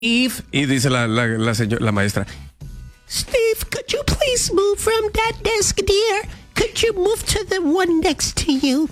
Steve, y dice la maestra, Steve, could you please move from that desk, dear? Could you move to the one next to you?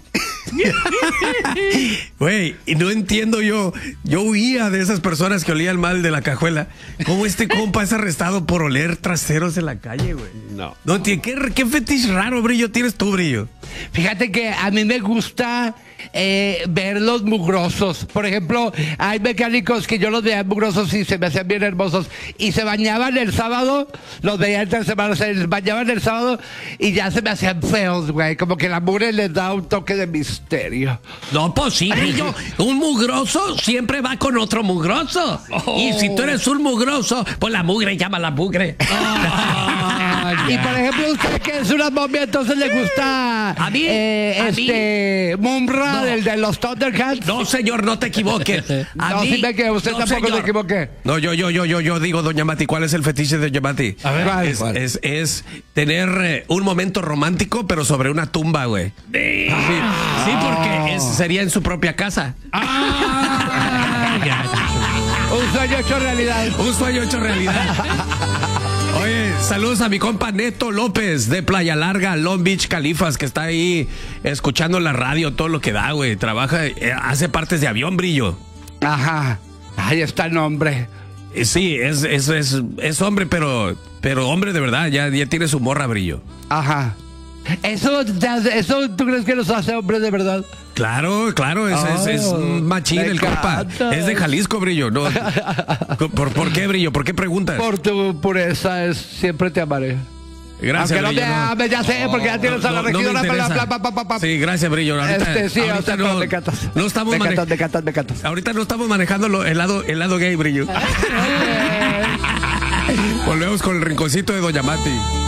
Güey, y no entiendo yo huía de esas personas que olían mal de la cajuela. ¿Cómo este compa es arrestado por oler traseros en la calle, güey? No, ¿qué fetiche raro, Brillo, tienes tú, Brillo? Fíjate que a mí me gusta verlos mugrosos. Por ejemplo, hay mecánicos que yo los veía mugrosos y se me hacían bien hermosos. Y se bañaban el sábado, los veía entre semanas, se bañaban el sábado y ya se me hacían feos, güey. Como que la mugre les da un toque de misterio. No, pues sí, Brillo. Un mugroso siempre va con otro mugroso. Y si tú eres un mugroso, pues la mugre llama a la mugre. Y por ejemplo, usted que es una momia, entonces le gusta a mí, Mumra, no. el de los Thundercats. No, señor, no te equivoques. Sí ve que usted tampoco se equivoque. No, yo digo, doña Mati, ¿cuál es el fetiche de doña Mati? A ver, es tener un momento romántico, pero sobre una tumba, güey. Sí, porque sería en su propia casa. Un sueño hecho realidad. Un sueño hecho realidad. Oye, saludos a mi compa Neto López de Playa Larga, Long Beach, Califas, que está ahí escuchando la radio, todo lo que da, güey. Trabaja, hace partes de avión, Brillo. Ajá. Ahí está el nombre. Sí, es hombre, pero hombre de verdad, ya tiene su morra, Brillo. Ajá. ¿Eso tú crees que los hace hombres de verdad? Claro, es un machín el compa. Es de Jalisco, Brillo. No. ¿Por qué, Brillo? ¿Por qué preguntas? Por tu pureza, siempre te amaré. Gracias, aunque Brillo. No me ames, ya sé, porque ya tienes a la regidora. Sí, gracias, Brillo. Ahorita me cantas. No estamos me cantas. Ahorita no estamos manejando el lado gay, Brillo. Volvemos con el rinconcito de doña Mati.